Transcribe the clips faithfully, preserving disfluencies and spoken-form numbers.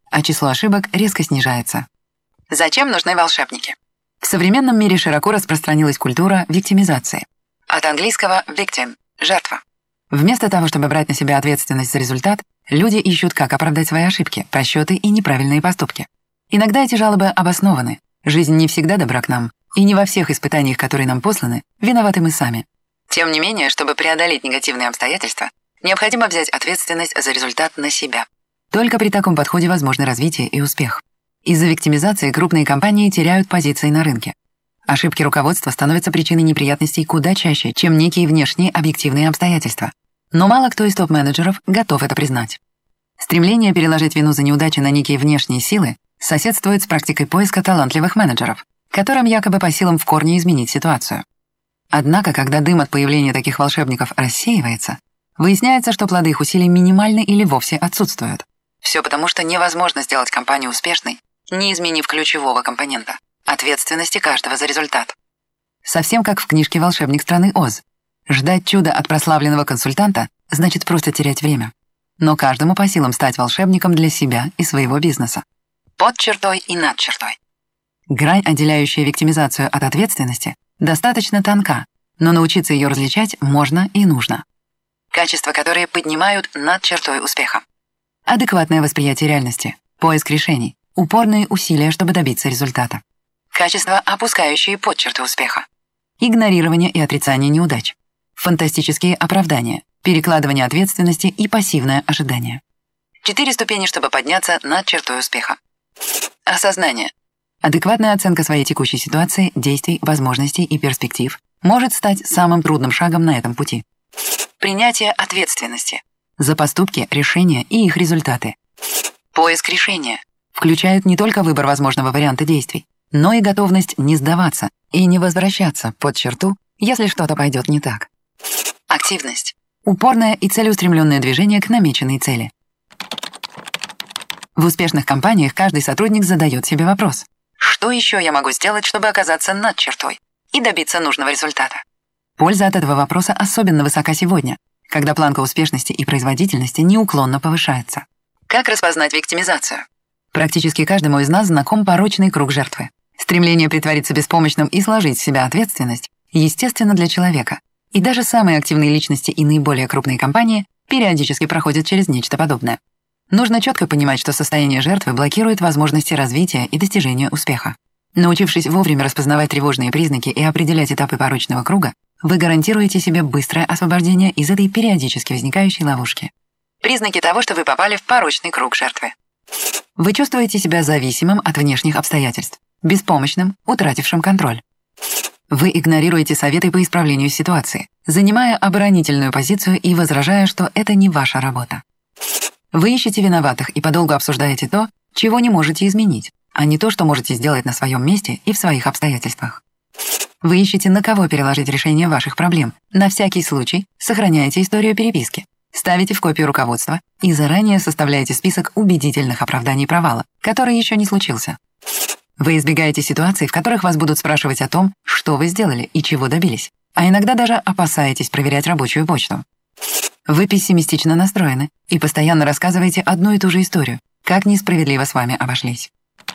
а число ошибок резко снижается. Зачем нужны волшебники? В современном мире широко распространилась культура виктимизации. От английского victim – жертва. Вместо того, чтобы брать на себя ответственность за результат, люди ищут, как оправдать свои ошибки, просчеты и неправильные поступки. Иногда эти жалобы обоснованы. Жизнь не всегда добра к нам, и не во всех испытаниях, которые нам посланы, виноваты мы сами. Тем не менее, чтобы преодолеть негативные обстоятельства, необходимо взять ответственность за результат на себя. Только при таком подходе возможно развитие и успех. Из-за виктимизации крупные компании теряют позиции на рынке. Ошибки руководства становятся причиной неприятностей куда чаще, чем некие внешние объективные обстоятельства. Но мало кто из топ-менеджеров готов это признать. Стремление переложить вину за неудачи на некие внешние силы соседствует с практикой поиска талантливых менеджеров, которым якобы по силам в корне изменить ситуацию. Однако, когда дым от появления таких волшебников рассеивается, выясняется, что плоды их усилий минимальны или вовсе отсутствуют. Все потому, что невозможно сделать компанию успешной, не изменив ключевого компонента – ответственности каждого за результат. Совсем как в книжке «Волшебник страны Оз». Ждать чуда от прославленного консультанта значит просто терять время. Но каждому по силам стать волшебником для себя и своего бизнеса. Под чертой и над чертой. Грань, отделяющая виктимизацию от ответственности, достаточно тонка, но научиться ее различать можно и нужно. Качества, которые поднимают над чертой успеха. Адекватное восприятие реальности, поиск решений, упорные усилия, чтобы добиться результата. Качества, опускающие под черту успеха. Игнорирование и отрицание неудач. Фантастические оправдания, перекладывание ответственности и пассивное ожидание. Четыре ступени, чтобы подняться над чертой успеха. Осознание. Адекватная оценка своей текущей ситуации, действий, возможностей и перспектив может стать самым трудным шагом на этом пути. Принятие ответственности. За поступки, решения и их результаты. Поиск решения. Включает не только выбор возможного варианта действий, но и готовность не сдаваться и не возвращаться под черту, если что-то пойдет не так. Активность. Упорное и целеустремленное движение к намеченной цели. В успешных компаниях каждый сотрудник задает себе вопрос: что еще я могу сделать, чтобы оказаться над чертой и добиться нужного результата? Польза от этого вопроса особенно высока сегодня, когда планка успешности и производительности неуклонно повышается. Как распознать виктимизацию? Практически каждому из нас знаком порочный круг жертвы. Стремление притвориться беспомощным и сложить в себя ответственность естественно для человека. И даже самые активные личности и наиболее крупные компании периодически проходят через нечто подобное. Нужно четко понимать, что состояние жертвы блокирует возможности развития и достижения успеха. Научившись вовремя распознавать тревожные признаки и определять этапы порочного круга, вы гарантируете себе быстрое освобождение из этой периодически возникающей ловушки. Признаки того, что вы попали в порочный круг жертвы. Вы чувствуете себя зависимым от внешних обстоятельств, беспомощным, утратившим контроль. Вы игнорируете советы по исправлению ситуации, занимая оборонительную позицию и возражая, что это не ваша работа. Вы ищете виноватых и подолгу обсуждаете то, чего не можете изменить, а не то, что можете сделать на своем месте и в своих обстоятельствах. Вы ищете, на кого переложить решение ваших проблем, на всякий случай сохраняете историю переписки, ставите в копию руководства и заранее составляете список убедительных оправданий провала, который еще не случился. Вы избегаете ситуаций, в которых вас будут спрашивать о том, что вы сделали и чего добились, а иногда даже опасаетесь проверять рабочую почту. Вы пессимистично настроены и постоянно рассказываете одну и ту же историю, как несправедливо с вами обошлись.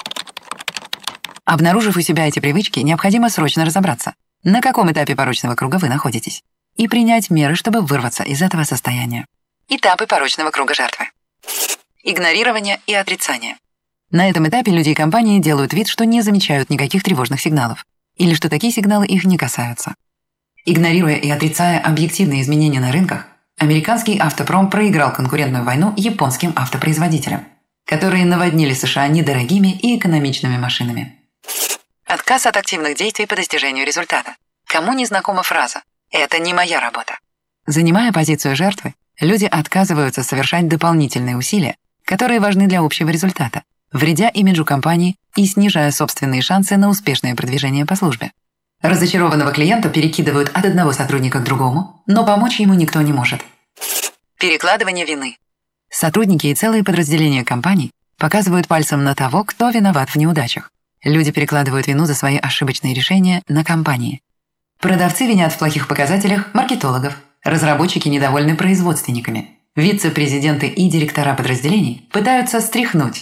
Обнаружив у себя эти привычки, необходимо срочно разобраться, на каком этапе порочного круга вы находитесь, и принять меры, чтобы вырваться из этого состояния. Этапы порочного круга жертвы. Игнорирование и отрицание. На этом этапе люди и компании делают вид, что не замечают никаких тревожных сигналов, или что такие сигналы их не касаются. Игнорируя и отрицая объективные изменения на рынках, американский автопром проиграл конкурентную войну японским автопроизводителям, которые наводнили США недорогими и экономичными машинами. Отказ от активных действий по достижению результата. Кому не знакома фраза «это не моя работа». Занимая позицию жертвы, люди отказываются совершать дополнительные усилия, которые важны для общего результата, вредя имиджу компании и снижая собственные шансы на успешное продвижение по службе. Разочарованного клиента перекидывают от одного сотрудника к другому, но помочь ему никто не может. Перекладывание вины. Сотрудники и целые подразделения компаний показывают пальцем на того, кто виноват в неудачах. Люди перекладывают вину за свои ошибочные решения на компании. Продавцы винят в плохих показателях маркетологов, разработчики недовольны производственниками. Вице-президенты и директора подразделений пытаются стряхнуть